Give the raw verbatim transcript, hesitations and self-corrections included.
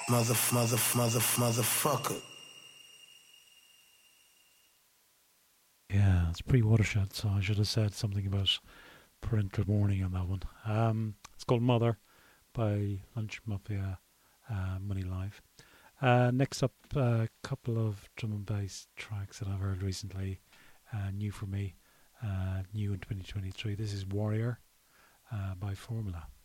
Mother, mother, mother, motherfucker. Yeah, it's pre-watershed, so I should have said something about parental warning on that one. Um, it's called Mother by Lunch Mafia, uh, Money Live. Uh, next up, a couple of drum and bass tracks that I've heard recently, uh, new for me, uh, new in twenty twenty-three. This is Warrior uh, by Formula.